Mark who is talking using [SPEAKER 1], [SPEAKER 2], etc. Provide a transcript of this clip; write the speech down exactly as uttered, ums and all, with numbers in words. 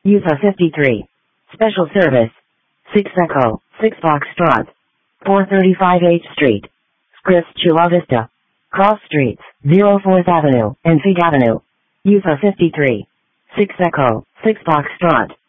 [SPEAKER 1] U F A fifty-three. Special service. six Echo, six Foxtrot. four thirty-five H Street. Scripps Chula Vista. Cross Streets, oh fourth Avenue, and Fig Avenue. U F A fifty-three. six Echo, six Foxtrot.